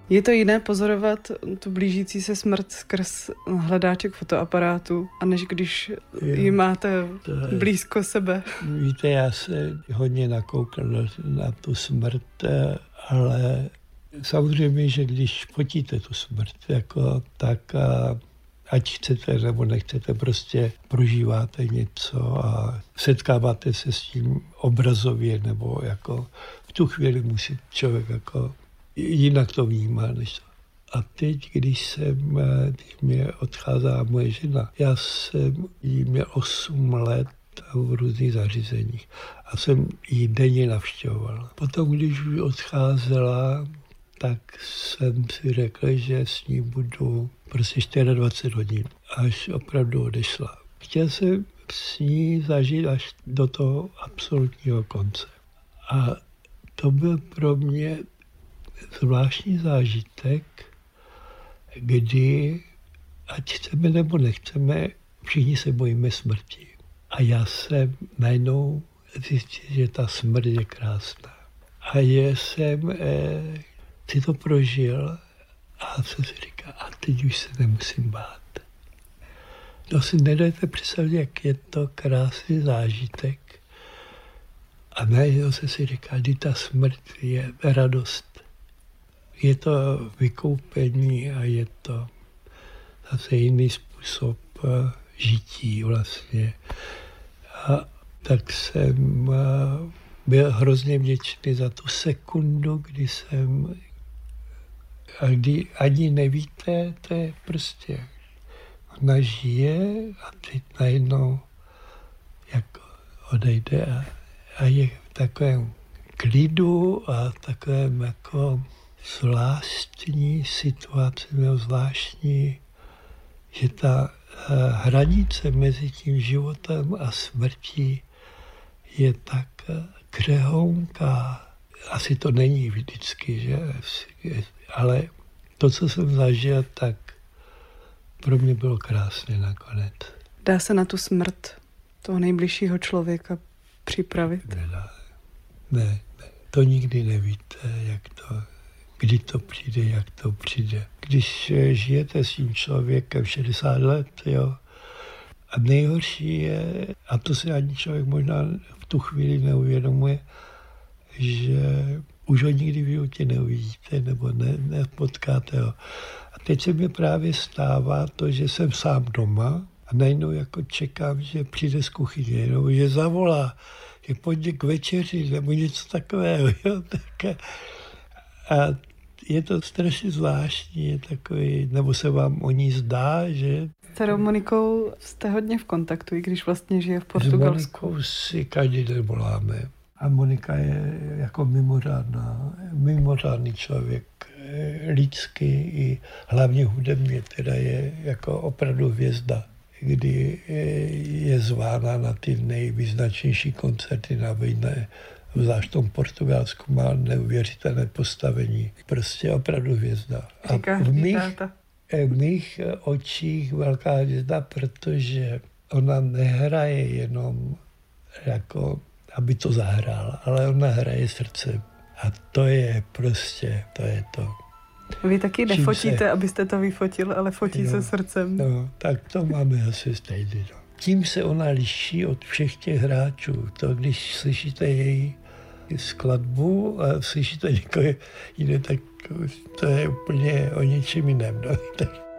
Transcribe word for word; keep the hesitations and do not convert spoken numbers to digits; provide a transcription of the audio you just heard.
Je to jiné pozorovat tu blížící se smrt skrz hledáček fotoaparátu, a než když jo, ji máte je, blízko sebe? Víte, já se hodně nakoukal na, na tu smrt, ale samozřejmě, že když fotíte tu smrt, jako, tak a, ať chcete nebo nechcete, prostě prožíváte něco a setkáváte se s tím obrazově, nebo jako v tu chvíli musí člověk jako jinak to vnímá, než to. A teď, když jsem, když mě odcházela moje žena, já jsem jí měl osm let v různých zařízeních a jsem ji denně navštěvoval. Potom, když už odcházela, tak jsem si řekl, že s ní budu prostě dvacet čtyři hodin, až opravdu odešla. Chtěl jsem s ní zažít až do toho absolutního konce. A to byl pro mě zvláštní zážitek, kdy, ať chceme nebo nechceme, všichni se bojíme smrti. A já jsem najednou zjistil, že ta smrt je krásná. A já jsem eh, si to prožil a jsem si říkal, a teď už se nemusím bát. To si nedajte představit, jak je to krásný zážitek. A najednou se si říká, že ta smrt je radost. Je to vykoupení a je to zase jiný způsob žití vlastně. A tak jsem byl hrozně vděčný za tu sekundu, kdy jsem, a kdy ani nevíte, to je prostě, ona žije a teď najednou jako odejde a, a je v takovém klidu a takovém jako zvláštní situace, nebo zvláštní, že ta hranice mezi tím životem a smrtí je tak křehonká. Asi to není vždycky, že? Ale to, co jsem zažil, tak pro mě bylo krásné nakonec. Dá se na tu smrt toho nejbližšího člověka připravit? Nedá. Ne, ne, to nikdy nevíte, jak to, kdy to přijde, jak to přijde. Když žijete s tím člověkem šedesát let, jo, a nejhorší je, a to si ani člověk možná v tu chvíli neuvědomuje, že už ho nikdy v životě neuvidíte nebo ne, nepotkáte ho. A teď se mi právě stává to, že jsem sám doma a najednou jako čekám, že přijde z kuchyně, nebo že zavolá, že pojď k večeři nebo něco takového. Jo, tak a je to strašně zvláštní, je takový, nebo se vám o ní zdá, že... S dcerou Monikou jste hodně v kontaktu, i když vlastně žije v Portugalsku. S Monikou si každý den voláme. A Monika je jako mimořádná, mimořádný člověk, lidský i hlavně hudebně, teda je jako opravdu hvězda, kdy je zvána na ty nejvýznačnější koncerty na vojně. Zvlášť v tom Portugalsku má neuvěřitelné postavení. Prostě opravdu hvězda. A v mých, v mých očích velká hvězda, protože ona nehraje jenom jako, aby to zahrála, ale ona hraje srdcem. A to je prostě, to je to. Vy taky nefotíte, se, abyste to vyfotil, ale fotí no, se srdcem. No, tak to máme asi stejně. No. Tím se ona liší od všech těch hráčů. To, když slyšíte její skladbu a slyšíte někoho jiné, tak to je úplně o něčem jiném. No.